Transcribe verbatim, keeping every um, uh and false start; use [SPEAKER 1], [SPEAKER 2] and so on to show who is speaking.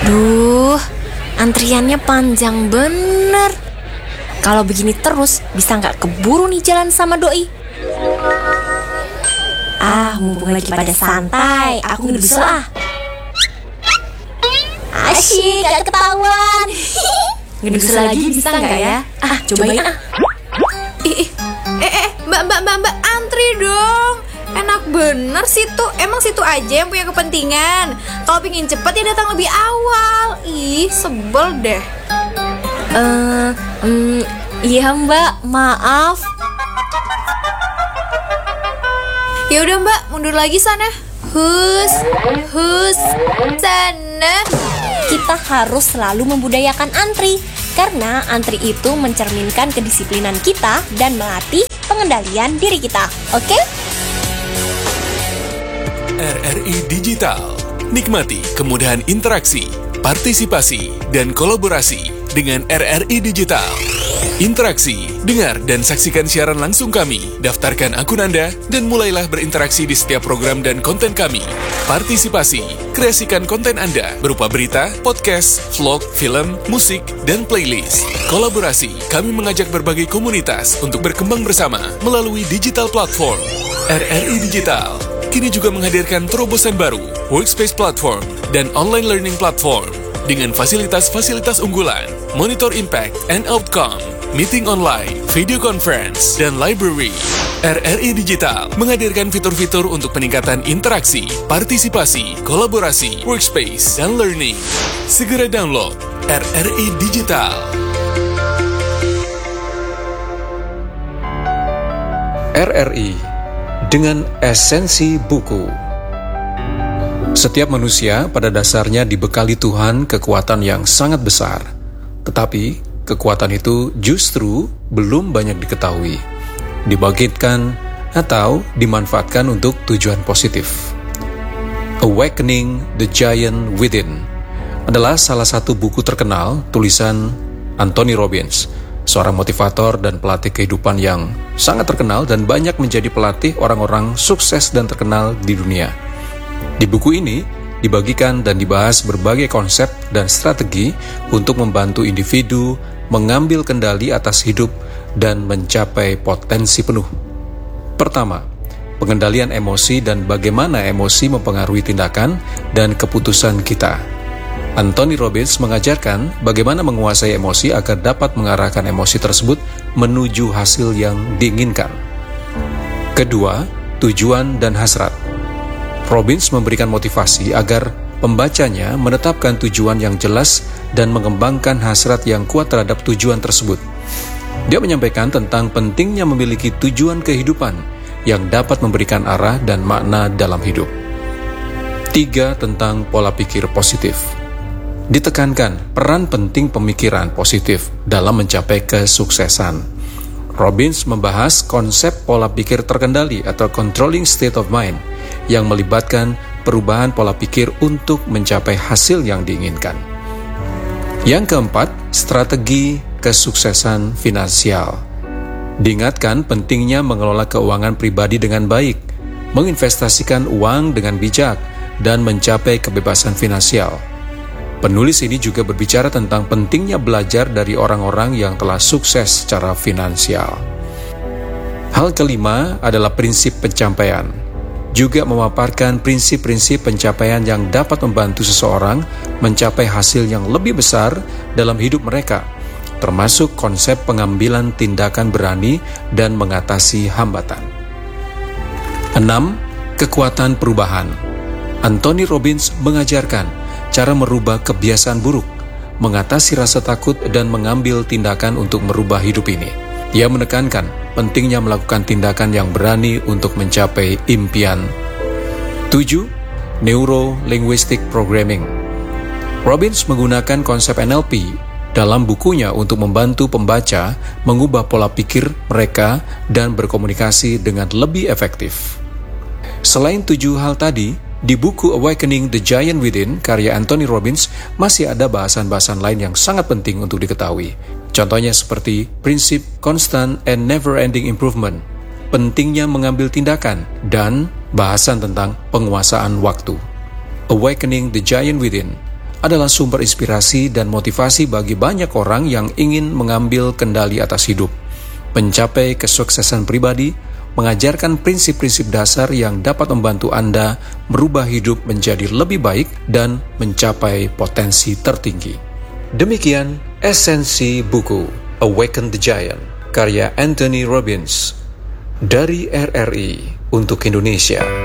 [SPEAKER 1] Duh, antriannya panjang bener. Kalau begini terus, bisa nggak keburu nih jalan sama doi. Ah, mumpung lagi pada santai, aku nginep dulu ah. Asyik, gak ketahuan. Nginep dulu lagi bisa nggak ya? Ah, cobain ah.
[SPEAKER 2] Ih, eh, eh, mbak, mbak, mbak, mbak, antri dong. Enak bener situ, emang situ aja yang punya kepentingan. Kalau pingin cepet ya datang lebih awal. Ih, sebel deh.
[SPEAKER 1] Eh, uh, um, iya mbak, maaf.
[SPEAKER 2] Ya udah mbak, mundur lagi sana. Hus, hus, sana.
[SPEAKER 1] Kita harus selalu membudayakan antri, karena antri itu mencerminkan kedisiplinan kita dan melatih pengendalian diri kita. Oke? Okay?
[SPEAKER 3] R R I Digital. Nikmati kemudahan interaksi, partisipasi, dan kolaborasi dengan R R I Digital. Interaksi, dengar dan saksikan siaran langsung kami, daftarkan akun Anda, dan mulailah berinteraksi di setiap program dan konten kami. Partisipasi, kreasikan konten Anda berupa berita, podcast, vlog, film, musik, dan playlist. Kolaborasi, kami mengajak berbagai komunitas untuk berkembang bersama melalui digital platform. R R I Digital kini juga menghadirkan terobosan baru, workspace platform, dan online learning platform dengan fasilitas-fasilitas unggulan, monitor impact and outcome, meeting online, video conference, dan library. R R I Digital menghadirkan fitur-fitur untuk peningkatan interaksi, partisipasi, kolaborasi, workspace, dan learning. Segera download R R I Digital.
[SPEAKER 4] R R I dengan esensi buku. Setiap manusia pada dasarnya dibekali Tuhan kekuatan yang sangat besar, tetapi kekuatan itu justru belum banyak diketahui, dibangkitkan atau dimanfaatkan untuk tujuan positif. Awakening the Giant Within adalah salah satu buku terkenal tulisan Anthony Robbins, seorang motivator dan pelatih kehidupan yang sangat terkenal dan banyak menjadi pelatih orang-orang sukses dan terkenal di dunia. Di buku ini dibagikan dan dibahas berbagai konsep dan strategi untuk membantu individu mengambil kendali atas hidup dan mencapai potensi penuh. Pertama, pengendalian emosi dan bagaimana emosi mempengaruhi tindakan dan keputusan kita. Anthony Robbins mengajarkan bagaimana menguasai emosi agar dapat mengarahkan emosi tersebut menuju hasil yang diinginkan. Kedua, tujuan dan hasrat. Robbins memberikan motivasi agar pembacanya menetapkan tujuan yang jelas dan mengembangkan hasrat yang kuat terhadap tujuan tersebut. Dia menyampaikan tentang pentingnya memiliki tujuan kehidupan yang dapat memberikan arah dan makna dalam hidup. Tiga, tentang pola pikir positif. Ditekankan peran penting pemikiran positif dalam mencapai kesuksesan. Robbins membahas konsep pola pikir terkendali atau controlling state of mind yang melibatkan perubahan pola pikir untuk mencapai hasil yang diinginkan. Yang keempat, strategi kesuksesan finansial. Diingatkan pentingnya mengelola keuangan pribadi dengan baik, menginvestasikan uang dengan bijak, dan mencapai kebebasan finansial. Penulis ini juga berbicara tentang pentingnya belajar dari orang-orang yang telah sukses secara finansial. Hal kelima adalah prinsip pencapaian. Juga memaparkan prinsip-prinsip pencapaian yang dapat membantu seseorang mencapai hasil yang lebih besar dalam hidup mereka, termasuk konsep pengambilan tindakan berani dan mengatasi hambatan. Enam, kekuatan perubahan. Anthony Robbins mengajarkan cara merubah kebiasaan buruk, mengatasi rasa takut, dan mengambil tindakan untuk merubah hidup ini. Ia menekankan pentingnya melakukan tindakan yang berani untuk mencapai impian. Tujuh, Neuro-Linguistic Programming. Robbins menggunakan konsep N L P dalam bukunya untuk membantu pembaca mengubah pola pikir mereka dan berkomunikasi dengan lebih efektif. Selain tujuh hal tadi, di buku Awakening the Giant Within, karya Anthony Robbins, masih ada bahasan-bahasan lain yang sangat penting untuk diketahui. Contohnya seperti prinsip constant and never-ending improvement, pentingnya mengambil tindakan, dan bahasan tentang penguasaan waktu. Awakening the Giant Within adalah sumber inspirasi dan motivasi bagi banyak orang yang ingin mengambil kendali atas hidup, mencapai kesuksesan pribadi, mengajarkan prinsip-prinsip dasar yang dapat membantu Anda merubah hidup menjadi lebih baik dan mencapai potensi tertinggi. Demikian esensi buku Awaken the Giant, karya Anthony Robbins, dari R R I untuk Indonesia.